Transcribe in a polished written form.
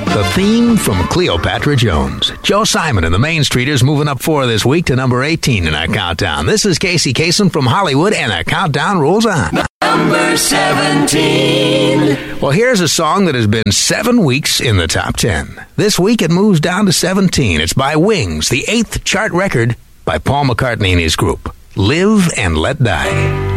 The theme from Cleopatra Jones. Joe Simon and the Main Streeters moving up 4 this week to number 18 in our countdown. This is Casey Kasem from Hollywood, and our countdown rolls on. Number 17. Well, here's a song that has been 7 weeks in the top 10. This week it moves down to 17. It's by Wings, the 8th chart record by Paul McCartney and his group. Live and Let Die.